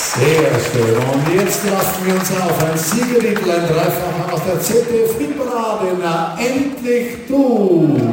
Sehr schön. Und jetzt lassen wir uns auf ein Siegertitel, ein Dreifacher aus der ZDF-Hitparade. Na, endlich du!